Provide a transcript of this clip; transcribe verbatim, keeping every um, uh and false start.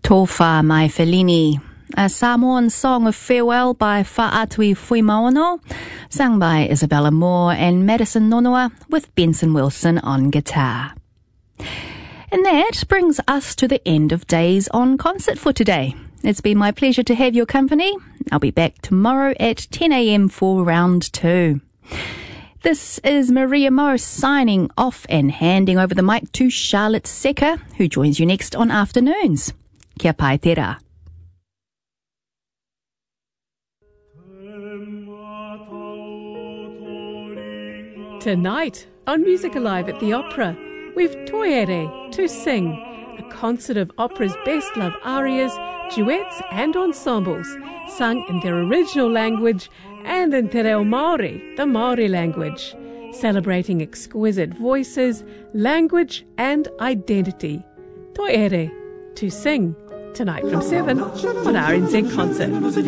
Tofa Mai Fellini, a Samoan song of farewell by Fa'atui Fuimaono, sung by Isabella Moore and Madison Nonua with Benson Wilson on guitar. And that brings us to the end of Days on Concert for today. It's been my pleasure to have your company. I'll be back tomorrow at ten a.m. for round two. This is Maria Mo signing off and handing over the mic to Charlotte Secker, who joins you next on Afternoons. Kia pai te rā. Tonight on Music Alive at the Opera, we've Toiere to Sing, a concert of opera's best love arias, duets and ensembles, sung in their original language and in Te Reo Māori, the Māori language, celebrating exquisite voices, language and identity. Toiere to Sing, tonight from seven on R N Z Concert.